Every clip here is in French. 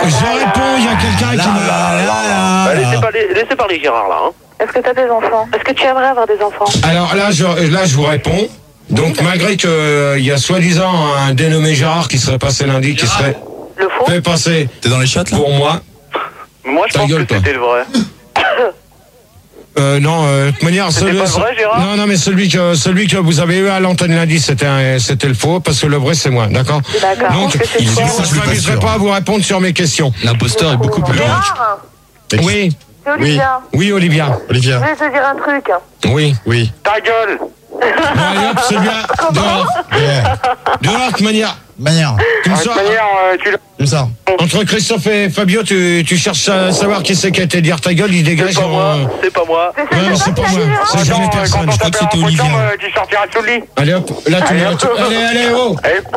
Je réponds, il y a quelqu'un qui me... Laissez parler Gérard là. Hein. Est-ce que tu as des enfants? Est-ce que tu aimerais avoir des enfants? Alors là, je vous réponds. Donc malgré qu'il y a soi-disant un dénommé Gérard qui serait passé lundi, qui serait Le faux? fait passer T'es dans les shots là? pour moi. Moi je Ta pense gueule, que c'était le vrai. Non, de toute manière, C'était pas vrai, Gérard? non, mais celui que vous avez eu à l'antenne lundi, c'était le faux, parce que le vrai, c'est moi, d'accord? D'accord. Donc, Est-ce que c'est je toi? ne m'amuserai pas à vous répondre sur mes questions. L'imposteur est beaucoup plus loin. Gérard, Oui, c'est Olivia. oui, Olivia. Je Olivia. vais te dire un truc. Oui. Oui. Ta gueule. Bon, allez hop, celui-là, dehors. Dehors, de toute manière. Manière. Tu me De toute sors. manière, Comme ça. Entre Christophe et Fabio, tu cherches à savoir qui c'est qui a été dire ta gueule, il dégage. c'est pas moi. C'est pas moi. C'est Ouais, c'est pas moi, c'est jamais personne. Je crois que c'était Olivia. Tu sortiras sous le lit. Allez hop, là tu allez, oh.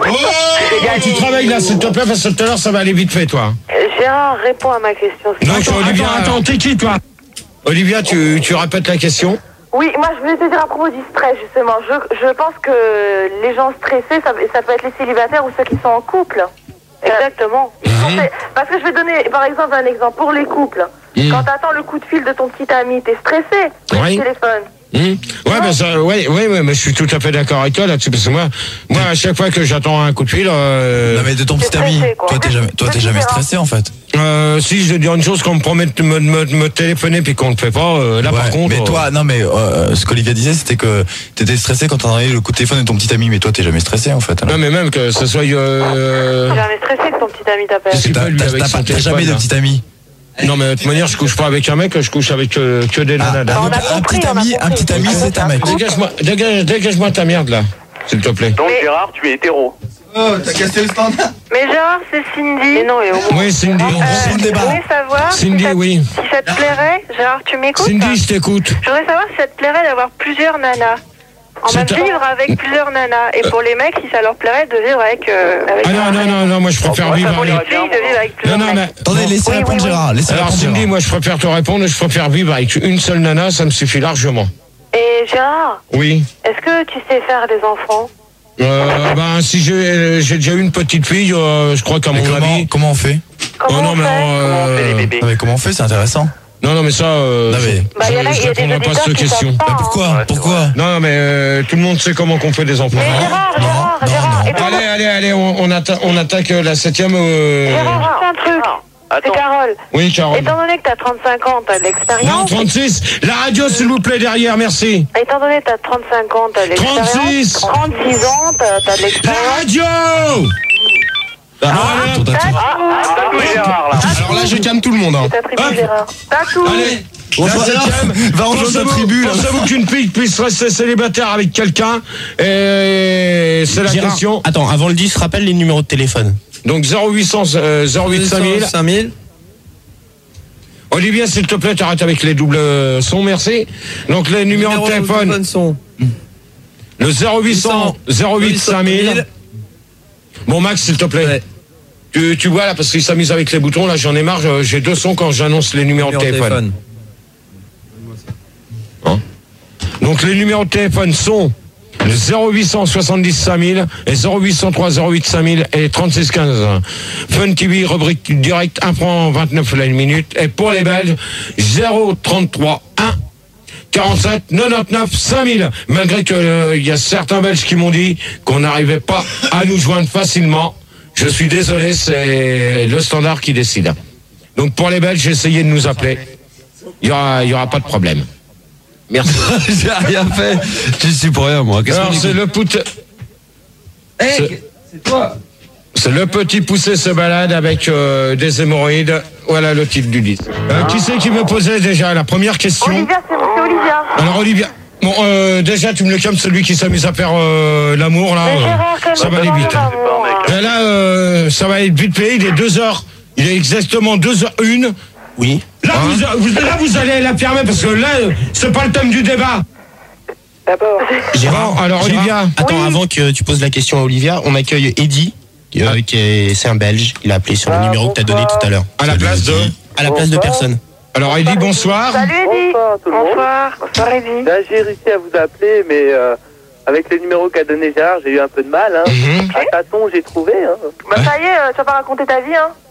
Oh, tu travailles là, s'il te plaît, parce que tout à l'heure ça va aller vite fait, toi. Gérard, réponds à ma question. Donc Olivia, attends, t'es qui toi? Olivia, tu répètes la question? Oui, moi je voulais te dire à propos du stress justement. Je pense que les gens stressés, ça peut être les célibataires ou ceux qui sont en couple. Exactement. Parce que je vais donner par exemple un exemple pour les couples. Quand t'attends le coup de fil de ton petit ami, t'es stressé sur le téléphone. Ouais, ben ça, ouais, mais je suis tout à fait d'accord avec toi là-dessus, parce que moi, à chaque fois que j'attends un coup de fil, Non mais de ton petit ami, toi t'es jamais stressé en fait. si je veux dire une chose qu'on me promet de me téléphoner puis qu'on ne fait pas, là par contre. Mais toi, non mais ce qu'Olivia disait, c'était que t'étais stressé quand t'entendais le coup de téléphone de ton petit ami, mais toi t'es jamais stressé en fait. Alors. Non mais même que ce soit. T'es jamais stressé que ton petit ami t'appelle. T'as jamais de petit ami. Non mais de toute manière je couche pas avec un mec, je couche avec que des nanas. Un petit ami c'est un mec. Dégage-moi ta merde là, s'il te plaît. Donc Gérard, tu es hétéro. Oh, t'as cassé le standard. Mais Gérard, c'est Cindy. Mais non, Oui, Cindy. C'est le je débat. voudrais savoir Cindy, si ça te plairait. Gérard, tu m'écoutes? Cindy, je t'écoute. Je voudrais savoir si ça te plairait d'avoir plusieurs nanas. En même vivre avec plusieurs nanas. Et pour les mecs, si ça leur plairait de vivre avec... non, moi je préfère vivre avec... de vivre avec plusieurs Non, mais... Attendez, laissez répondre Gérard. Alors Cindy, moi je préfère te répondre, je préfère vivre avec une seule nana, ça me suffit largement. Et Gérard, Oui. est-ce que tu sais faire des enfants? Si j'ai déjà eu une petite fille, je crois qu'à mon avis... Comment on fait? Comment on fait? Non mais comment on fait, c'est intéressant. Non mais ça, il y a des répondrai pas à cette auditeurs qui question. savent pas. Pourquoi? Non mais tout le monde sait comment qu'on fait des enfants. Mais Gérard, Allez, on attaque la 7e. Gérard, c'est un truc. C'est Carole. Oui, Carole. Étant donné que t'as 35 ans, t'as de Non, l'expérience. 36. La radio, s'il vous plaît, derrière, merci. Étant donné que t'as 35 ans, t'as de l'expérience. 36. 36 ans, t'as de La l'expérience. radio. Gérard là. Alors là, je calme tout le monde. C'est ta tribu, Gérard. Tatou. Allez. La 7e. Va rejoindre ta tribu. Pensez-vous qu'une fille puisse rester célibataire avec quelqu'un? Et c'est la question. Attends, avant le 10, rappelle les numéros de téléphone. Donc 0800 08 5000. Olivier, s'il te plaît, t'arrêtes avec les doubles sons, merci. Donc les numéros de téléphone sont le 0800 08 5000. Bon Max, s'il te plaît. Tu vois là, parce qu'il s'amuse avec les boutons, là j'en ai marre, j'ai deux sons quand j'annonce les numéros de téléphone. Hein? Donc les numéros de téléphone sont le 0800 70 5000 et 0803 08 5000 et 36 15. Fun TV, rubrique direct, 1 franc 29 la minute. Et pour les Belges, 033 1 47 99 5000. Malgré que y a certains Belges qui m'ont dit qu'on n'arrivait pas à nous joindre facilement. Je suis désolé, c'est le standard qui décide. Donc pour les Belges, essayez de nous appeler. Il y aura pas de problème. Merci. J'ai rien fait. Je suis pour rien, moi. Alors c'est le c'est toi. C'est le petit poussé se balade avec des hémorroïdes. Voilà le titre du disque. Qui c'est qui me posait déjà la première question? Olivia, c'est Olivia. Alors Olivia, bon déjà tu me le calmes, celui qui s'amuse à faire l'amour là. Ça va aller vite. Et là ça va être vite fait. Il est 2h. Il est exactement 2h01. Oui. Là, vous allez la fermer parce que là, c'est pas le thème du débat. D'abord. Gérard, alors Olivia. Attends, avant que tu poses la question à Olivia, on accueille Eddy, c'est un Belge. Il a appelé sur le numéro que tu as donné tout à l'heure. À la place de personne. Alors Eddy, bonsoir. Salut Eddy. Bonsoir tout le monde. Bonsoir Eddy. Là j'ai réussi à vous appeler, mais avec les numéros qu'a donné Gérard, j'ai eu un peu de mal. Hein. À tâtons, j'ai trouvé. Hein. Bah ça y est, tu vas pas raconter ta vie, hein.